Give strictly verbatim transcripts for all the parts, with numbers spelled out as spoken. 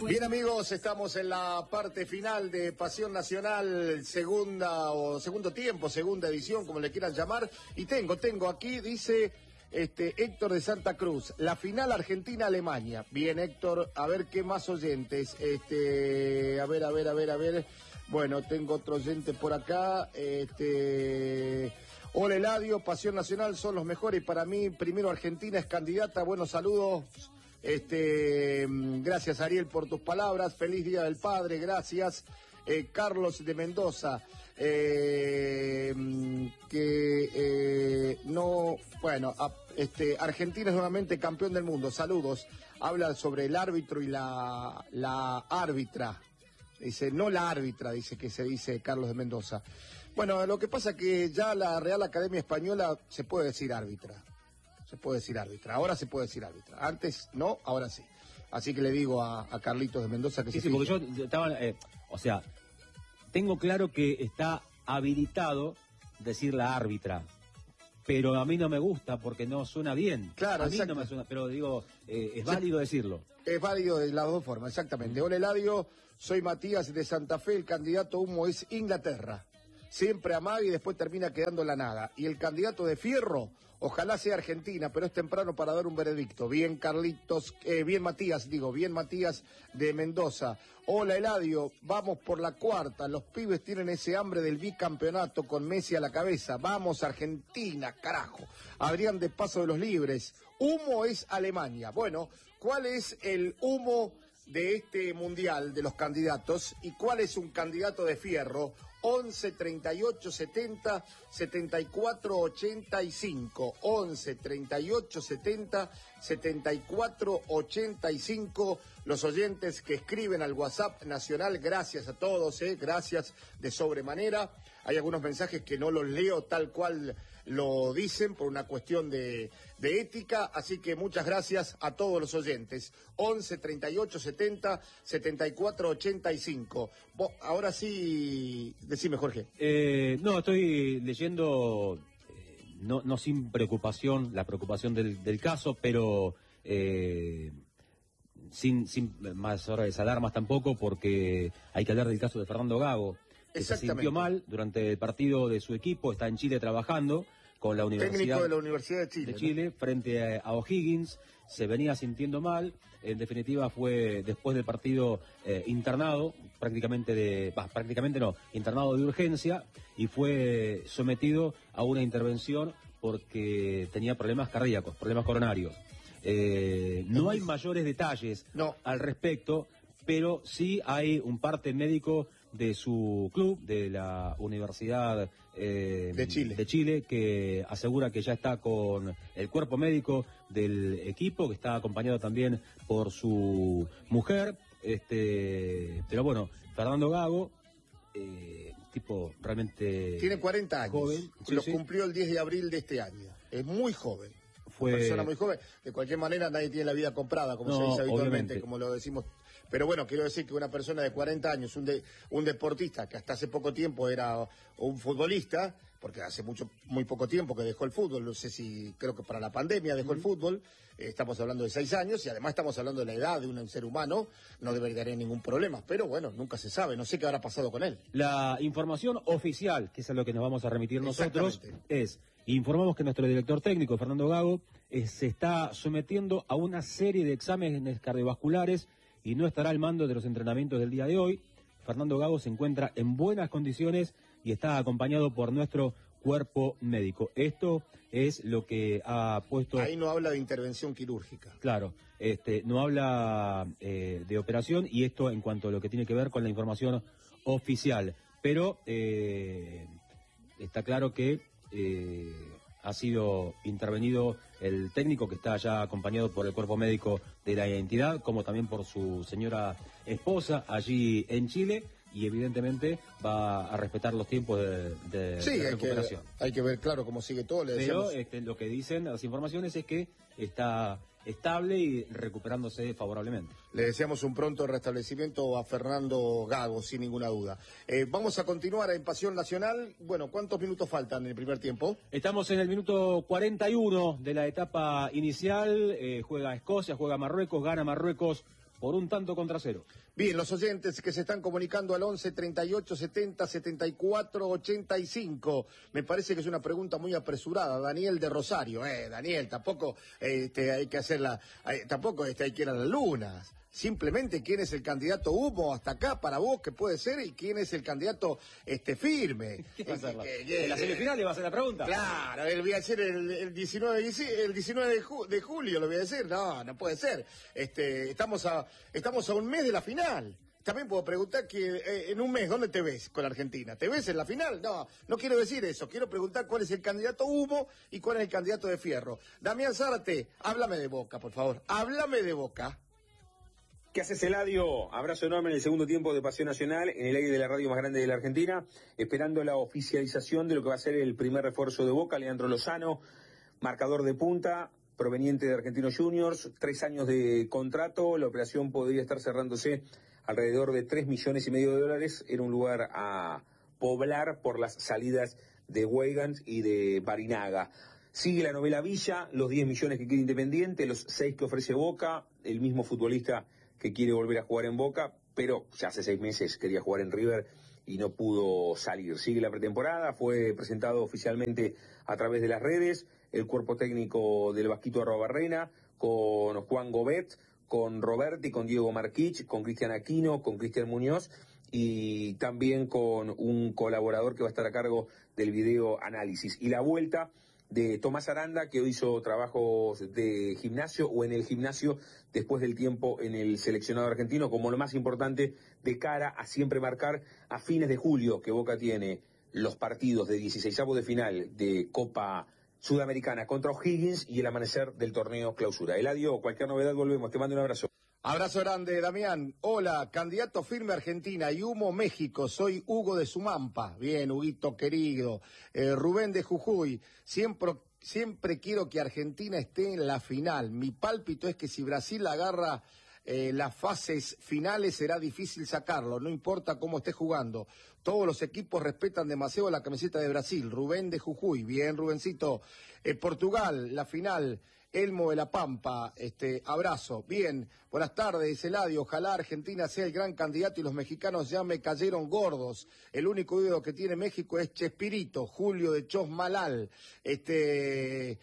Bien, amigos, estamos en la parte final de Pasión Nacional, segunda o segundo tiempo, segunda edición, como le quieran llamar. Y tengo, tengo aquí, dice este Héctor de Santa Cruz, la final Argentina-Alemania. Bien, Héctor, a ver qué más oyentes. Este, a ver, a ver, a ver, a ver. Bueno, tengo otro oyente por acá. Este, hola Eladio, Pasión Nacional son los mejores. Para mí, primero Argentina es candidata. Buenos saludos. Este, gracias Ariel por tus palabras, feliz Día del Padre, gracias. Eh, Carlos de Mendoza, eh, que eh, no, bueno, a, este, Argentina es nuevamente campeón del mundo, saludos. Habla sobre el árbitro y la, la árbitra, dice, no la árbitra, dice que se dice Carlos de Mendoza. Bueno, lo que pasa es que ya la Real Academia Española se puede decir árbitra. Se puede decir árbitra, ahora se puede decir árbitra. Antes no, ahora sí. Así que le digo a, a Carlitos de Mendoza que sí, se sí, porque yo estaba, eh, o sea, tengo claro que está habilitado decir la árbitra, pero a mí no me gusta porque no suena bien. Claro, a mí exacto. no me suena, pero digo, eh, es válido sí, decirlo. Es válido de las dos formas, exactamente. Hola Eladio, soy Matías de Santa Fe, el candidato humo es Inglaterra. Siempre amaga y después termina quedando la nada. Y el candidato de fierro, ojalá sea Argentina, pero es temprano para dar un veredicto. Bien Carlitos, eh, bien Matías, digo, bien Matías de Mendoza. Hola Eladio, vamos por la cuarta. Los pibes tienen ese hambre del bicampeonato con Messi a la cabeza. Vamos Argentina, carajo. Adrián de Paso de los Libres. Humo es Alemania. Bueno, ¿cuál es el humo de este mundial de los candidatos y cuál es un candidato de fierro? once, treinta y ocho, setenta, setenta y cuatro, ochenta y cinco. once, treinta y ocho, setenta, setenta y cuatro, ochenta y cinco. Los oyentes que escriben al WhatsApp nacional, gracias a todos, eh, gracias de sobremanera. Hay algunos mensajes que no los leo tal cual lo dicen por una cuestión de, de ética, así que muchas gracias a todos los oyentes. once, treinta y ocho, setenta, setenta y cuatro, ochenta y cinco. Vos, ahora sí, decime Jorge. Eh, no, estoy leyendo, eh, no, no sin preocupación, la preocupación del, del caso, pero eh, sin, sin más horas alarmas tampoco, porque hay que hablar del caso de Fernando Gago. Que se sintió mal durante el partido de su equipo, está en Chile trabajando con la Universidad, técnico de la Universidad de Chile, de Chile ¿no? frente a, a O'Higgins, se venía sintiendo mal, en definitiva fue después del partido eh, internado, prácticamente de, bah, prácticamente no, internado de urgencia y fue sometido a una intervención porque tenía problemas cardíacos, problemas coronarios. Eh, no hay mayores detalles no. al respecto, pero sí hay un parte médico de su club, de la Universidad eh, de, Chile. de Chile, que asegura que ya está con el cuerpo médico del equipo, que está acompañado también por su mujer. Este, pero bueno, Fernando Gago, eh, tipo realmente tiene cuarenta años, joven, sí, los sí. cumplió el diez de abril de este año, es muy joven. Fue... Una persona muy joven, de cualquier manera nadie tiene la vida comprada, como no, se dice habitualmente, obviamente. Como lo decimos. Pero bueno, quiero decir que una persona de cuarenta años, un, de, un deportista que hasta hace poco tiempo era un futbolista, porque hace mucho muy poco tiempo que dejó el fútbol, no sé si, creo que para la pandemia dejó mm. el fútbol, eh, estamos hablando de seis años y además estamos hablando de la edad de un ser humano, no debería tener ningún problema, pero bueno, nunca se sabe, no sé qué habrá pasado con él. La información oficial, que es a lo que nos vamos a remitir nosotros, es, informamos que nuestro director técnico, Fernando Gago, eh, se está sometiendo a una serie de exámenes cardiovasculares y no estará al mando de los entrenamientos del día de hoy. Fernando Gago se encuentra en buenas condiciones y está acompañado por nuestro cuerpo médico. Esto es lo que ha puesto... Ahí no habla de intervención quirúrgica. Claro, este, no habla eh, de operación y esto en cuanto a lo que tiene que ver con la información oficial. Pero eh, está claro que eh, ha sido intervenido el técnico que está ya acompañado por el cuerpo médico de la entidad, como también por su señora esposa allí en Chile, y evidentemente va a respetar los tiempos de, de, sí, de hay recuperación. Que, hay que ver claro cómo sigue todo. Le Pero decíamos... este, lo que dicen las informaciones es que está estable y recuperándose favorablemente. Le deseamos un pronto restablecimiento a Fernando Gago, sin ninguna duda. Eh, vamos a continuar en Pasión Nacional. Bueno, ¿cuántos minutos faltan en el primer tiempo? Estamos en el minuto cuarenta y uno de la etapa inicial. Eh, juega Escocia, juega Marruecos, gana Marruecos por un tanto contra cero. Bien, los oyentes que se están comunicando al once, treinta y ocho, setenta, setenta y cuatro, ochenta y cinco. Me parece que es una pregunta muy apresurada. Daniel de Rosario. Eh, Daniel, tampoco este, hay que hacerla, eh, tampoco este, hay que ir a las lunas. Simplemente quién es el candidato humo hasta acá para vos, que puede ser, y quién es el candidato este firme. ¿Qué va a ser? Eh, eh, ¿En la semifinal le va a hacer la pregunta? Claro, él voy a decir el, el diecinueve, el diecinueve de, ju, de julio, lo voy a decir. No, no puede ser. Este, estamos a, estamos a un mes de la final. También puedo preguntar que eh, en un mes, ¿dónde te ves con Argentina? ¿Te ves en la final? No, no quiero decir eso. Quiero preguntar cuál es el candidato humo y cuál es el candidato de fierro. Damián Zárate, háblame de Boca, por favor. Háblame de Boca. ¿Qué haces, Eladio? Abrazo enorme en el segundo tiempo de Pasión Nacional, en el aire de la radio más grande de la Argentina, esperando la oficialización de lo que va a ser el primer refuerzo de Boca, Leandro Lozano, marcador de punta, proveniente de Argentinos Juniors, tres años de contrato, la operación podría estar cerrándose alrededor de tres millones y medio de dólares, era un lugar a poblar por las salidas de Weigand y de Barinaga. Sigue la novela Villa, los diez millones que quiere Independiente, los seis que ofrece Boca, el mismo futbolista que quiere volver a jugar en Boca, pero ya hace seis meses quería jugar en River y no pudo salir. Sigue la pretemporada, fue presentado oficialmente a través de las redes, el cuerpo técnico del Vasquito Arrobarrena, con Juan Gobet, con Roberti, con Diego Marquich, con Cristian Aquino, con Cristian Muñoz y también con un colaborador que va a estar a cargo del video análisis. Y la vuelta de Tomás Aranda, que hizo trabajos de gimnasio o en el gimnasio después del tiempo en el seleccionado argentino, como lo más importante de cara a siempre marcar a fines de julio, que Boca tiene los partidos de dieciseisavos de final de Copa Sudamericana contra O'Higgins y el amanecer del torneo clausura. Eladio, cualquier novedad volvemos, te mando un abrazo. Abrazo grande, Damián. Hola, candidato firme Argentina y humo México. Soy Hugo de Sumampa. Bien, Huguito querido. Eh, Rubén de Jujuy. Siempre, siempre quiero que Argentina esté en la final. Mi pálpito es que si Brasil agarra eh, las fases finales será difícil sacarlo. No importa cómo esté jugando. Todos los equipos respetan demasiado la camiseta de Brasil. Rubén de Jujuy. Bien, Rubencito. Eh, Portugal, la final. Elmo de la Pampa, este, abrazo. Bien, buenas tardes, Eladio. Ojalá Argentina sea el gran candidato y los mexicanos ya me cayeron gordos. El único ídolo que tiene México es Chespirito, Julio de Chosmalal. Este,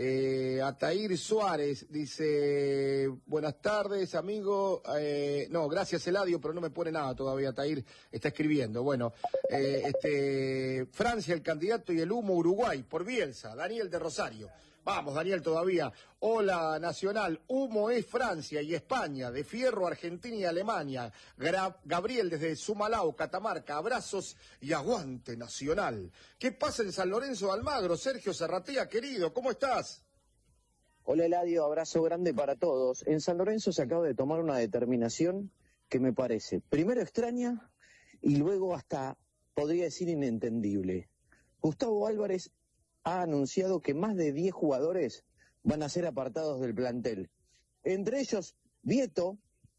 eh, Atair Suárez dice, buenas tardes, amigo. Eh, no, gracias, Eladio, pero no me pone nada todavía. Atair está escribiendo. Bueno, eh, este, Francia, el candidato y el humo Uruguay, por Bielsa. Daniel de Rosario. Vamos, Daniel, todavía. Hola, Nacional. Humo es Francia y España. De fierro, Argentina y Alemania. Gra Gabriel desde Sumalao, Catamarca. Abrazos y aguante, Nacional. ¿Qué pasa en San Lorenzo de Almagro? Sergio Serratía, querido, ¿cómo estás? Hola, Eladio. Abrazo grande para todos. En San Lorenzo se acaba de tomar una determinación que me parece, primero extraña y luego hasta, podría decir, inentendible. Gustavo Álvarez ha anunciado que más de diez jugadores van a ser apartados del plantel. Entre ellos, Vieto,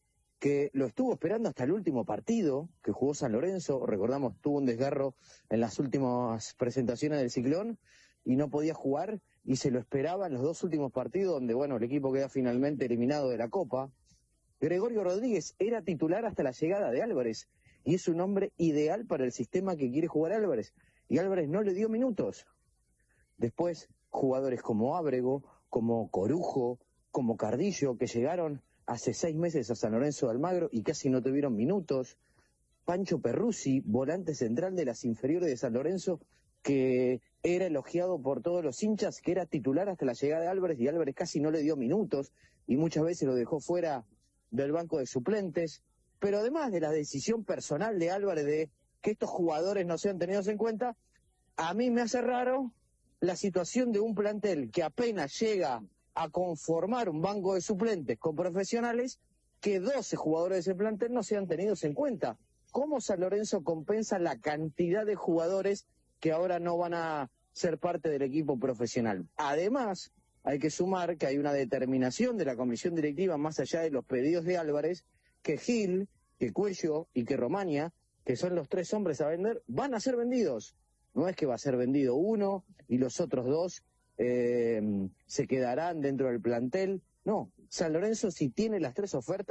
que lo estuvo esperando hasta el último partido que jugó San Lorenzo. Recordamos, tuvo un desgarro en las últimas presentaciones del Ciclón y no podía jugar y se lo esperaba en los dos últimos partidos donde, bueno, el equipo queda finalmente eliminado de la Copa. Gregorio Rodríguez era titular hasta la llegada de Álvarez y es un hombre ideal para el sistema que quiere jugar Álvarez. Y Álvarez no le dio minutos. Después, jugadores como Ábrego, como Corujo, como Cardillo, que llegaron hace seis meses a San Lorenzo de Almagro y casi no tuvieron minutos. Pancho Perruzzi, volante central de las inferiores de San Lorenzo, que era elogiado por todos los hinchas, que era titular hasta la llegada de Álvarez, y Álvarez casi no le dio minutos, y muchas veces lo dejó fuera del banco de suplentes. Pero además de la decisión personal de Álvarez de que estos jugadores no sean tenidos en cuenta, a mí me hace raro la situación de un plantel que apenas llega a conformar un banco de suplentes con profesionales, que doce jugadores de ese plantel no sean tenidos en cuenta. ¿Cómo San Lorenzo compensa la cantidad de jugadores que ahora no van a ser parte del equipo profesional? Además, hay que sumar que hay una determinación de la comisión directiva, más allá de los pedidos de Álvarez, que Gil, que Cuello y que Romania, que son los tres hombres a vender, van a ser vendidos. No es que va a ser vendido uno y los otros dos eh, se quedarán dentro del plantel. No, San Lorenzo, si tiene las tres ofertas,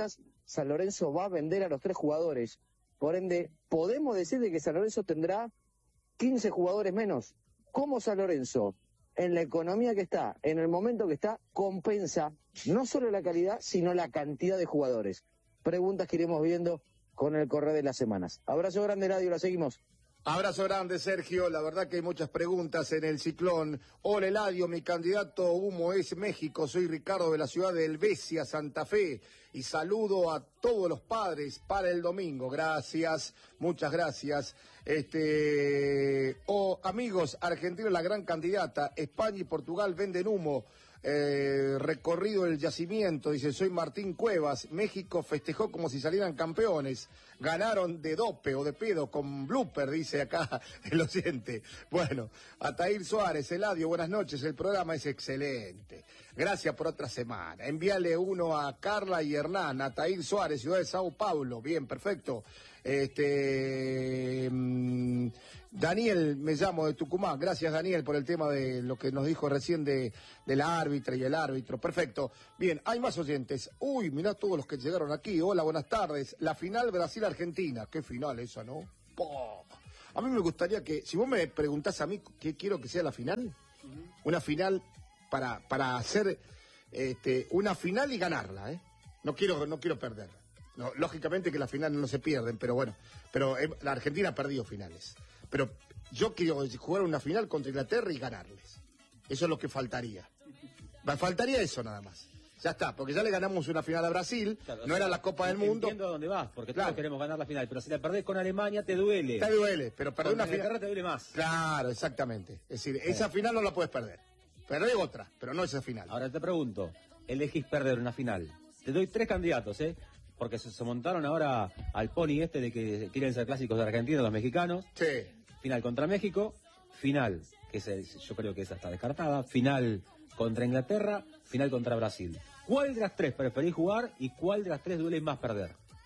San Lorenzo va a vender a los tres jugadores. Por ende, podemos decir de que San Lorenzo tendrá quince jugadores menos. ¿Cómo San Lorenzo, en la economía que está, en el momento que está, compensa no solo la calidad, sino la cantidad de jugadores? Preguntas que iremos viendo con el correr de las semanas. Abrazo grande, Eladio, la seguimos. Abrazo grande, Sergio. La verdad que hay muchas preguntas en el ciclón. Hola, Eladio, mi candidato humo es México. Soy Ricardo de la ciudad de Helvecia, Santa Fe. Y saludo a todos los padres para el domingo. Gracias, muchas gracias. Este, oh, amigos, Argentina es la gran candidata. España y Portugal venden humo. Eh, recorrido el yacimiento, dice, soy Martín Cuevas. México festejó como si salieran campeones, ganaron de dope o de pedo con blooper, dice acá el oyente. Bueno, Ataír Suárez, Eladio, buenas noches, el programa es excelente, gracias por otra semana. Envíale uno a Carla y Hernán. Ataír Suárez, ciudad de Sao Paulo, bien, perfecto. Este mmm, Daniel, me llamo de Tucumán. Gracias, Daniel, por el tema de lo que nos dijo recién de, de la árbitra y el árbitro. Perfecto. Bien, hay más oyentes. Uy, mirá todos los que llegaron aquí. Hola, buenas tardes. La final Brasil-Argentina. Qué final esa, ¿no? ¡Poh! A mí me gustaría que, si vos me preguntás a mí qué quiero que sea la final, uh-huh. una final para, para hacer este, una final y ganarla, ¿eh? No quiero, no quiero perderla. No, lógicamente que las finales no se pierden, pero bueno, pero eh, la Argentina ha perdido finales. Pero yo quiero jugar una final contra Inglaterra y ganarles. Eso es lo que faltaría. Faltaría eso nada más. Ya está, porque ya le ganamos una final a Brasil, claro, no era la Copa del Mundo. Entiendo a dónde vas, porque claro. Todos queremos ganar la final, pero si la perdés con Alemania te duele. Te duele, pero perder una Inglaterra final te duele más. Claro, exactamente. Es decir, esa final no la puedes perder. Perdés otra, pero no esa final. Ahora te pregunto, elegís perder una final. Te doy tres candidatos, ¿eh? Porque se, se montaron ahora al pony este de que quieren ser clásicos de Argentina, los mexicanos. Sí. Final contra México, final, que es, yo creo que esa está descartada, final contra Inglaterra, final contra Brasil. ¿Cuál de las tres preferís jugar y cuál de las tres duele más perder?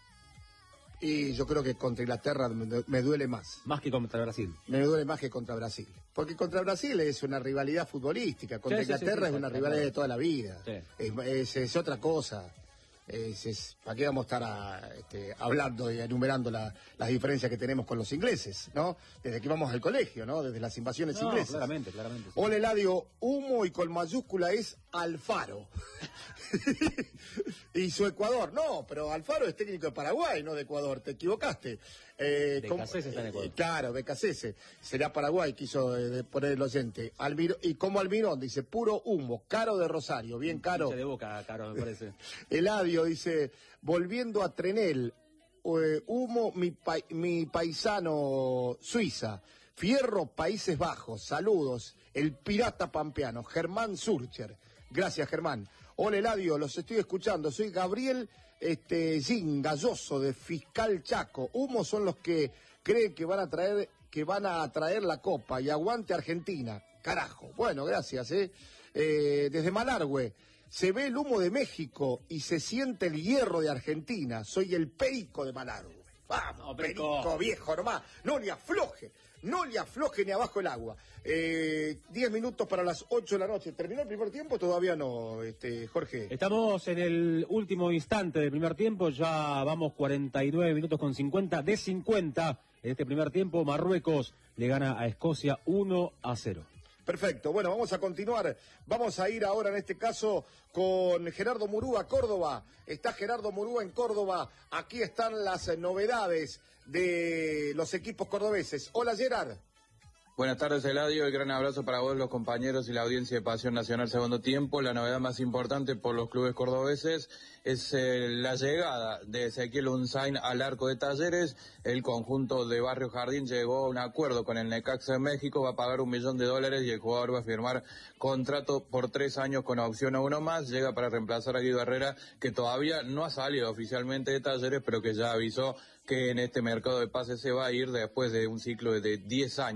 Y yo creo que contra Inglaterra me, me duele más. Más que contra Brasil. Me duele más que contra Brasil. Porque contra Brasil es una rivalidad futbolística, contra sí, Inglaterra sí, sí, sí, es una sí, rivalidad sí. de toda la vida. Sí. Es, es, es otra cosa. Es, es, ¿Para qué vamos a estar a, este, hablando y enumerando la, las diferencias que tenemos con los ingleses, ¿no? Desde que vamos al colegio, ¿no? Desde las invasiones no, inglesas. claramente, claramente. Sí. Hola, Eladio, humo y con mayúscula es Alfaro. Y su Ecuador, no, pero Alfaro es técnico de Paraguay, no de Ecuador, te equivocaste. Eh, Becasese está en Ecuador. Eh, claro, Becasese, será Paraguay, quiso eh, poner el oyente. Almir, y como Almirón, dice, puro humo, caro de Rosario, bien caro. de boca, caro, me parece. Eladio dice, volviendo a Trenel, eh, humo, mi, pa mi paisano Suiza, Fierro, Países Bajos, saludos, el pirata pampeano, Germán Surcher. Gracias, Germán. Hola, Eladio, los estoy escuchando. Soy Gabriel este, Zin, Galloso, de Fiscal Chaco. Humo son los que creen que van a traer, que van a traer la Copa. Y aguante Argentina. Carajo. Bueno, gracias, ¿eh? eh desde Malargüe. Se ve el humo de México y se siente el hierro de Argentina. Soy el Perico de Malargüe. Vamos, no, Perico. Perico viejo nomás. No le afloje. No le afloje ni abajo el agua. Eh, diez minutos para las ocho de la noche. ¿Terminó el primer tiempo? Todavía no, este, Jorge. Estamos en el último instante del primer tiempo. Ya vamos cuarenta y nueve minutos con cincuenta de cincuenta. En este primer tiempo, Marruecos le gana a Escocia uno a cero. Perfecto. Bueno, vamos a continuar. Vamos a ir ahora en este caso con Gerardo Murúa, Córdoba. Está Gerardo Murúa en Córdoba. Aquí están las novedades de los equipos cordobeses. Hola, Gerard. Buenas tardes, Eladio. El gran abrazo para vos, los compañeros y la audiencia de Pasión Nacional Segundo Tiempo. La novedad más importante por los clubes cordobeses es eh, la llegada de Ezequiel Unzain al arco de Talleres. El conjunto de Barrio Jardín llegó a un acuerdo con el Necaxa de México, va a pagar un millón de dólares y el jugador va a firmar contrato por tres años con opción a uno más. Llega para reemplazar a Guido Herrera, que todavía no ha salido oficialmente de Talleres, pero que ya avisó que en este mercado de pases se va a ir después de un ciclo de diez años, convirtiendo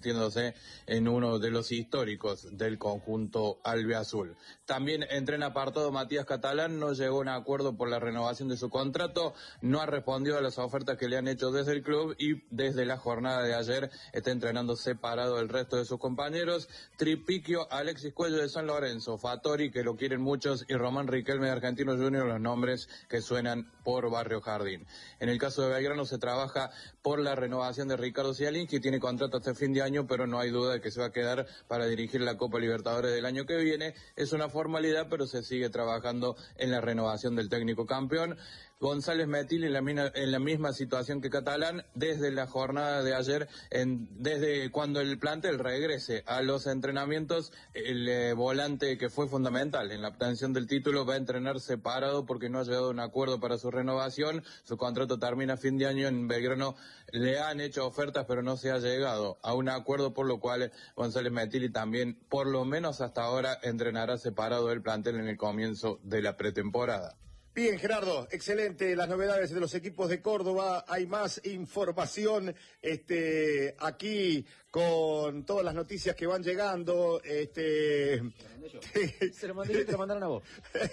convirtiéndose en uno de los históricos del conjunto albiazul. También entra en apartado Matías Catalán, no llegó a un acuerdo por la renovación de su contrato, no ha respondido a las ofertas que le han hecho desde el club y desde la jornada de ayer está entrenando separado del resto de sus compañeros. Tripiquio, Alexis Cuello de San Lorenzo, Fattori, que lo quieren muchos, y Román Riquelme de Argentinos Juniors, los nombres que suenan por Barrio Jardín. En el caso de Belgrano se trabaja por la renovación de Ricardo Cialín, que tiene contrato hasta fin de año, pero no hay duda de que se va a quedar para dirigir la Copa Libertadores del año que viene. Es una formalidad, pero se sigue trabajando en la renovación del técnico campeón. González Metil en la, mina, en la misma situación que Catalán, desde la jornada de ayer, en, desde cuando el plantel regrese a los entrenamientos, el eh, volante que fue fundamental en la obtención del título va a entrenar separado porque no ha llegado a un acuerdo para su renovación. Su contrato termina a fin de año. En Belgrano le han hecho ofertas, pero no se ha llegado a un acuerdo, por lo cual González Metil también, por lo menos hasta ahora, entrenará separado del plantel en el comienzo de la pretemporada. Bien, Gerardo, excelente las novedades de los equipos de Córdoba. Hay más información este, aquí con todas las noticias que van llegando. Este, Se lo mandé, te lo mandaron a vos.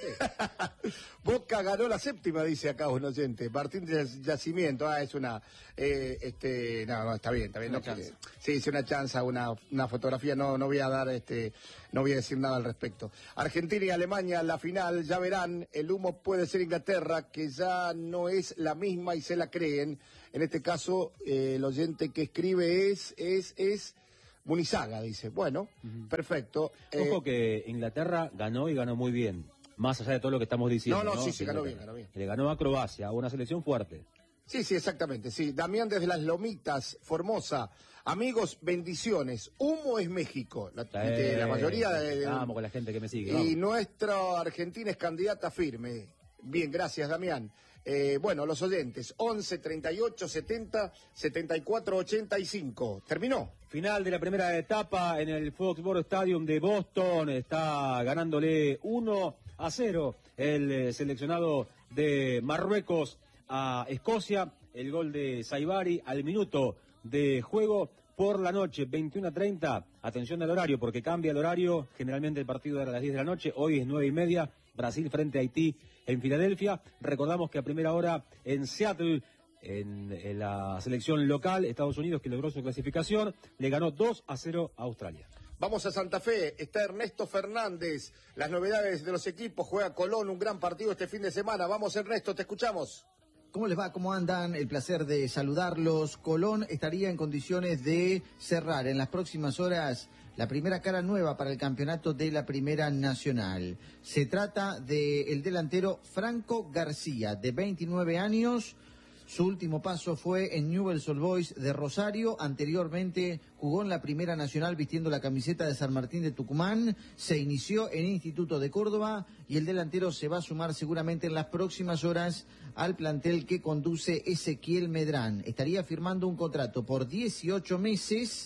Boca ganó la séptima, dice acá un oyente. Martín de Yacimiento, ah, es una, eh, este, no, no, está bien, está bien. No, que, sí, es una chanza, una, una fotografía, no, no voy a dar, este, no voy a decir nada al respecto. Argentina y Alemania, la final, ya verán, el humo puede ser Inglaterra, que ya no es la misma y se la creen. En este caso, eh, el oyente que escribe es, es, es Munizaga, dice. Bueno, uh-huh. Perfecto. Ojo eh, que Inglaterra ganó y ganó muy bien, más allá de todo lo que estamos diciendo. No, no, ¿no? sí, sí, ganó bien, ganó bien. Le ganó a Croacia, una selección fuerte. Sí, sí, exactamente, sí. Damián desde Las Lomitas, Formosa. Amigos, bendiciones. Humo es México. La, eh, la mayoría de... Vamos con la gente que me sigue. Y vamos. nuestra Argentina es candidata firme. Bien, gracias, Damián. Eh, bueno, los oyentes, once, treinta y ocho, setenta, setenta y cuatro, ochenta y cinco. ¿Terminó? Final de la primera etapa en el Foxborough Stadium de Boston. Está ganándole uno a cero el eh, seleccionado de Marruecos a Escocia. El gol de Saibari al minuto de juego por la noche, veintiuno a treinta. Atención al horario, porque cambia el horario. Generalmente el partido era a las diez de la noche. Hoy es nueve y media. Brasil frente a Haití en Filadelfia. Recordamos que a primera hora en Seattle, en, en la selección local, Estados Unidos, que logró su clasificación, le ganó dos a cero a Australia. Vamos a Santa Fe, está Ernesto Fernández. Las novedades de los equipos, juega Colón, un gran partido este fin de semana. Vamos, Ernesto, te escuchamos. ¿Cómo les va? ¿Cómo andan? El placer de saludarlos. Colón estaría en condiciones de cerrar en las próximas horas la primera cara nueva para el campeonato de la Primera Nacional. Se trata del delantero Franco García, de veintinueve años. Su último paso fue en Newell's Old Boys de Rosario. Anteriormente jugó en la Primera Nacional vistiendo la camiseta de San Martín de Tucumán. Se inició en Instituto de Córdoba y el delantero se va a sumar seguramente en las próximas horas al plantel que conduce Ezequiel Medrán. Estaría firmando un contrato por dieciocho meses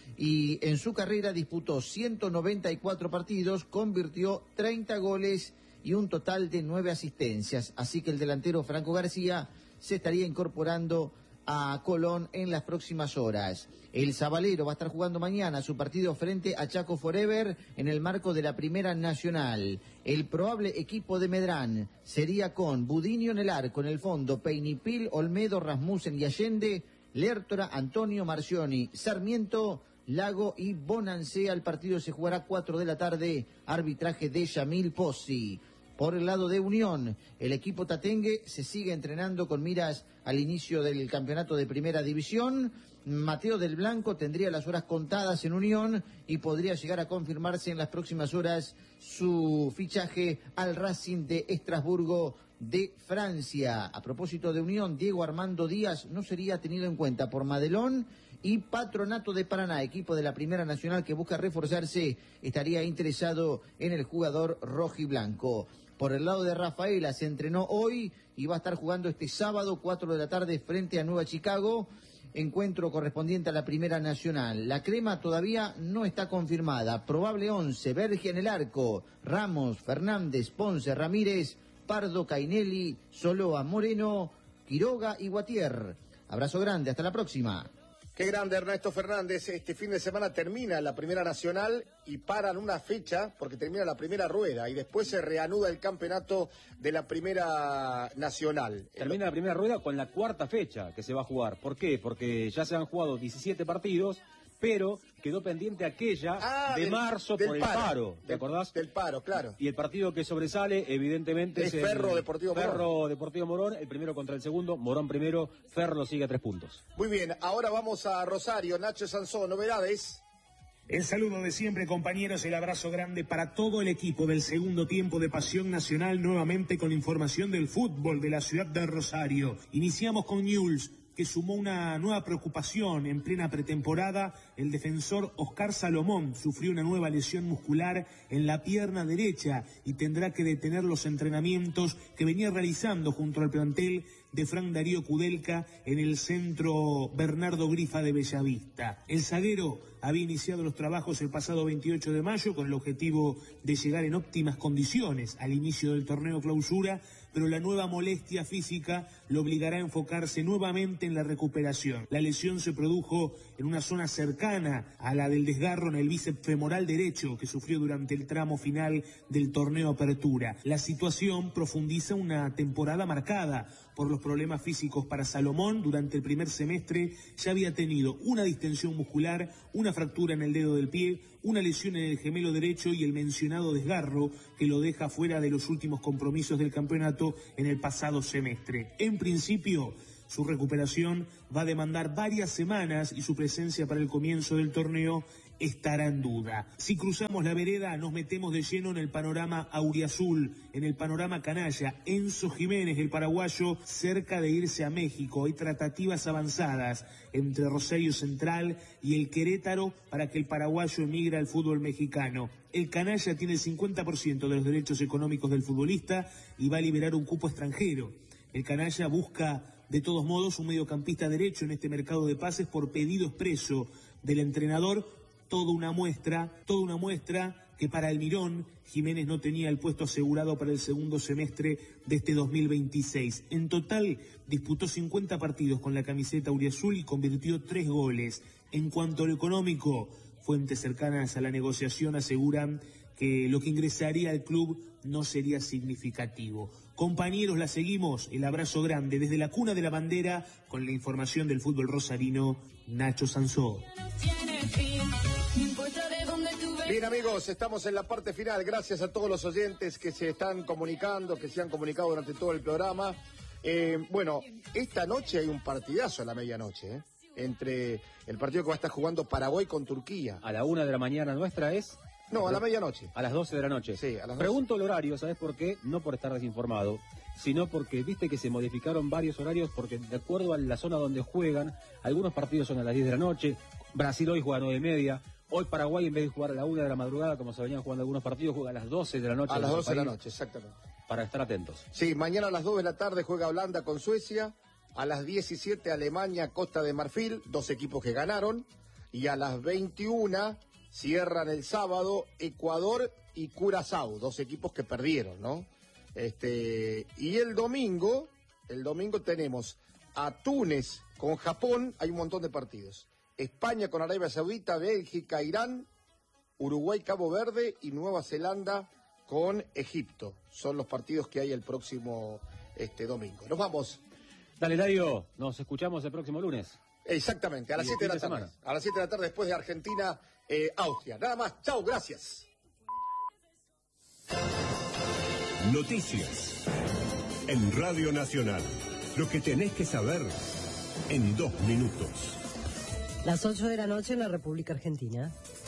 y en su carrera disputó ciento noventa y cuatro partidos, convirtió treinta goles y un total de nueve asistencias. Así que el delantero Franco García se estaría incorporando a Colón en las próximas horas. El Zabalero va a estar jugando mañana su partido frente a Chaco Forever en el marco de la Primera Nacional. El probable equipo de Medrán sería con Budiño en el arco, en el fondo Peinipil, Olmedo, Rasmussen y Allende, Lertora, Antonio, Marcioni, Sarmiento, Lago y Bonancea. El partido se jugará cuatro de la tarde, arbitraje de Yamil Pozzi. Por el lado de Unión, el equipo tatengue se sigue entrenando con miras al inicio del campeonato de Primera División. Mateo del Blanco tendría las horas contadas en Unión y podría llegar a confirmarse en las próximas horas su fichaje al Racing de Estrasburgo de Francia. A propósito de Unión, Diego Armando Díaz no sería tenido en cuenta por Madelón y Patronato de Paraná, equipo de la Primera Nacional que busca reforzarse, estaría interesado en el jugador rojiblanco. Por el lado de Rafaela se entrenó hoy y va a estar jugando este sábado, cuatro de la tarde, frente a Nueva Chicago, encuentro correspondiente a la Primera Nacional. La crema todavía no está confirmada. Probable once, Verge en el arco, Ramos, Fernández, Ponce, Ramírez, Pardo, Cainelli, Soloa, Moreno, Quiroga y Guatier. Abrazo grande, hasta la próxima. Qué grande Ernesto Fernández. Este fin de semana termina la Primera Nacional y paran una fecha porque termina la primera rueda y después se reanuda el campeonato de la Primera Nacional. Termina la primera rueda con la cuarta fecha que se va a jugar. ¿Por qué? Porque ya se han jugado diecisiete partidos, pero quedó pendiente aquella ah, de del, marzo del por paro, el paro, ¿te del, acordás? Del paro, claro. Y el partido que sobresale, evidentemente, es, es Ferro el Deportivo Morón. Ferro Deportivo Morón, el primero contra el segundo, Morón primero, Ferro lo sigue a tres puntos. Muy bien, ahora vamos a Rosario, Nacho Sansó, novedades. El saludo de siempre, compañeros, el abrazo grande para todo el equipo del segundo tiempo de Pasión Nacional, nuevamente con información del fútbol de la ciudad de Rosario. Iniciamos con Newell's, que sumó una nueva preocupación en plena pretemporada. El defensor Oscar Salomón sufrió una nueva lesión muscular en la pierna derecha y tendrá que detener los entrenamientos que venía realizando junto al plantel de Frank Darío Kudelka en el centro Bernardo Grifa de Bellavista. El zaguero había iniciado los trabajos el pasado veintiocho de mayo con el objetivo de llegar en óptimas condiciones al inicio del torneo clausura, pero la nueva molestia física lo obligará a enfocarse nuevamente en la recuperación. La lesión se produjo en una zona cercana a la del desgarro en el bíceps femoral derecho que sufrió durante el tramo final del torneo Apertura. La situación profundiza una temporada marcada por los problemas físicos para Salomón. Durante el primer semestre ya había tenido una distensión muscular, una fractura en el dedo del pie, una lesión en el gemelo derecho y el mencionado desgarro que lo deja fuera de los últimos compromisos del campeonato en el pasado semestre. En principio, su recuperación va a demandar varias semanas y su presencia para el comienzo del torneo estará en duda. Si cruzamos la vereda, nos metemos de lleno en el panorama auriazul, en el panorama canalla. Enzo Jiménez, el paraguayo, cerca de irse a México. Hay tratativas avanzadas entre Rosario Central y el Querétaro para que el paraguayo emigre al fútbol mexicano. El canalla tiene el cincuenta por ciento de los derechos económicos del futbolista y va a liberar un cupo extranjero. El canalla busca, de todos modos, un mediocampista derecho en este mercado de pases por pedido expreso del entrenador. Toda una muestra, toda una muestra que para Almirón, Jiménez no tenía el puesto asegurado para el segundo semestre de este dos mil veintiséis. En total, disputó cincuenta partidos con la camiseta auriazul y convirtió tres goles. En cuanto a lo económico, fuentes cercanas a la negociación aseguran que lo que ingresaría al club no sería significativo. Compañeros, la seguimos. El abrazo grande desde la cuna de la bandera con la información del fútbol rosarino, Nacho Sansó. Bien, amigos, estamos en la parte final. Gracias a todos los oyentes que se están comunicando, que se han comunicado durante todo el programa. Eh, bueno, esta noche hay un partidazo a la medianoche, ¿eh? Entre el partido que va a estar jugando Paraguay con Turquía. A la una de la mañana nuestra es... No, a la medianoche. A las doce de la noche. Sí, a las doce. Pregunto el horario, ¿sabes por qué? No por estar desinformado, sino porque viste que se modificaron varios horarios porque de acuerdo a la zona donde juegan, algunos partidos son a las diez de la noche, Brasil hoy juega a nueve y media, hoy Paraguay en vez de jugar a la una de la madrugada, como se venían jugando algunos partidos, juega a las doce de la noche. A las doce de la noche, exactamente. Para estar atentos. Sí, mañana a las dos de la tarde juega Holanda con Suecia, a las diecisiete Alemania, Costa de Marfil, dos equipos que ganaron, y a las veintiuna cierran el sábado Ecuador y Curazao, dos equipos que perdieron, ¿no? Este, y el domingo, el domingo tenemos a Túnez con Japón, hay un montón de partidos. España con Arabia Saudita, Bélgica, Irán, Uruguay, Cabo Verde y Nueva Zelanda con Egipto. Son los partidos que hay el próximo este domingo. Nos vamos. Dale, Dario, nos escuchamos el próximo lunes. Exactamente, a las siete de la tarde. Semana. A las siete de la tarde después de Argentina, eh, Austria. Nada más, chau, gracias. Noticias en Radio Nacional. Lo que tenés que saber en dos minutos. Las ocho de la noche en la República Argentina.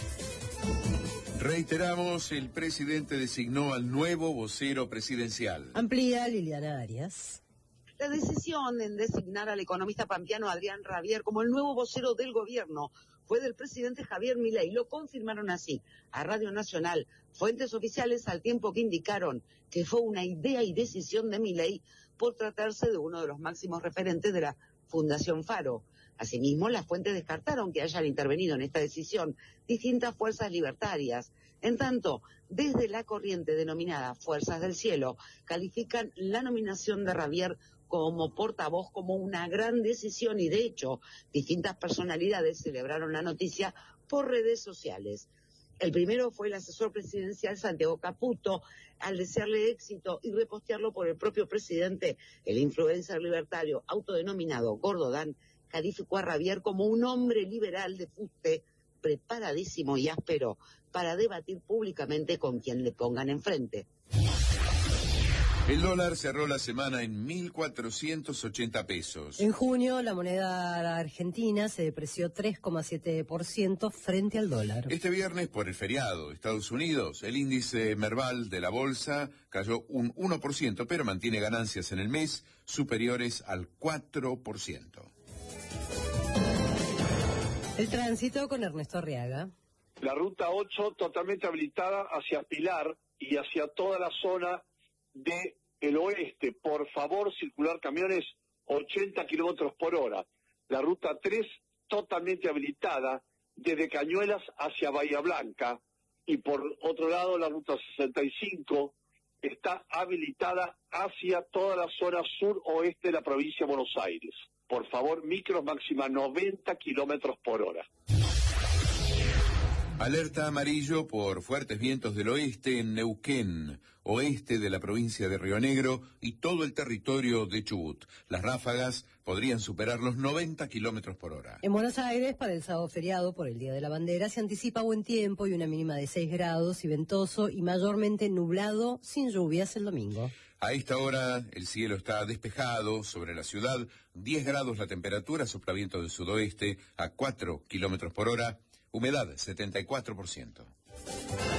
Reiteramos, el presidente designó al nuevo vocero presidencial. Amplía Liliana Arias. La decisión en designar al economista pampeano Adrián Rabier como el nuevo vocero del gobierno fue del presidente Javier Milei. Lo confirmaron así a Radio Nacional fuentes oficiales, al tiempo que indicaron que fue una idea y decisión de Milei por tratarse de uno de los máximos referentes de la Fundación Faro. Asimismo, las fuentes descartaron que hayan intervenido en esta decisión distintas fuerzas libertarias. En tanto, desde la corriente denominada Fuerzas del Cielo, califican la nominación de Rabier como portavoz como una gran decisión y de hecho distintas personalidades celebraron la noticia por redes sociales. El primero fue el asesor presidencial Santiago Caputo, al desearle éxito y repostearlo por el propio presidente. El influencer libertario autodenominado Gordo Dan calificó a Ravier como un hombre liberal de fuste, preparadísimo y áspero para debatir públicamente con quien le pongan enfrente. El dólar cerró la semana en mil cuatrocientos ochenta pesos. En junio, la moneda argentina se depreció tres coma siete por ciento frente al dólar. Este viernes, por el feriado de Estados Unidos, el índice Merval de la bolsa cayó un uno por ciento, pero mantiene ganancias en el mes superiores al cuatro por ciento. El tránsito con Ernesto Arriaga. La ruta ocho totalmente habilitada hacia Pilar y hacia toda la zona de el oeste. Por favor, circular camiones ochenta kilómetros por hora. La ruta tres totalmente habilitada desde Cañuelas hacia Bahía Blanca. Y por otro lado, la ruta sesenta y cinco está habilitada hacia toda la zona sur-oeste de la provincia de Buenos Aires. Por favor, micros máxima noventa kilómetros por hora. Alerta amarillo por fuertes vientos del oeste en Neuquén, oeste de la provincia de Río Negro y todo el territorio de Chubut. Las ráfagas podrían superar los noventa kilómetros por hora. En Buenos Aires, para el sábado feriado por el Día de la Bandera, se anticipa buen tiempo y una mínima de seis grados y ventoso y mayormente nublado, sin lluvias el domingo. A esta hora el cielo está despejado sobre la ciudad, diez grados la temperatura, sopla viento del sudoeste a cuatro kilómetros por hora. Humedad, setenta y cuatro por ciento.